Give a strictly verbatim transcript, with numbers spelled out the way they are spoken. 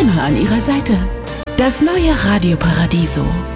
immer an Ihrer Seite. Das neue Radio Paradiso.